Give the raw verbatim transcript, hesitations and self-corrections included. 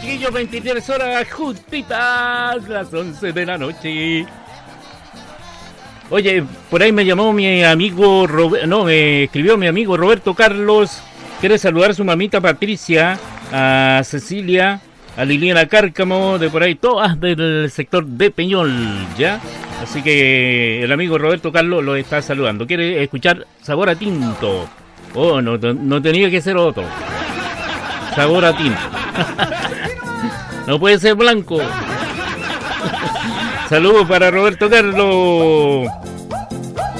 chiquillos, veintitrés horas justitas, las once de la noche. Oye, por ahí me llamó mi amigo, Robert, no, me escribió mi amigo Roberto Carlos. Quiere saludar a su mamita Patricia, a Cecilia, a Liliana Cárcamo, de por ahí, todas del sector de Peñol, ¿ya? Así que el amigo Roberto Carlos lo está saludando. Quiere escuchar Sabor a Tinto. Oh, no, no tenía que ser otro. Sabor a Tinto. No puede ser blanco. Saludos para Roberto Carlos.